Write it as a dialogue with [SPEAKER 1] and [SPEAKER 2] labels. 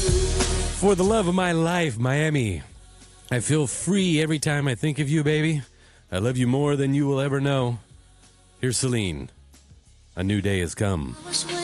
[SPEAKER 1] For the love of my life, Miami. I feel free every time I think of you, baby. I love you more than you will ever know. Here's Celine. A new day has come.